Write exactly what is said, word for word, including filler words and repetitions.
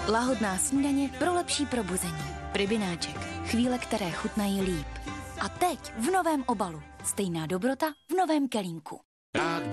Lahodná snídaně pro lepší probuzení. Rybináček. Chvíle, které chutnají líp. A teď v novém obalu. Stejná dobrota v novém kelímku.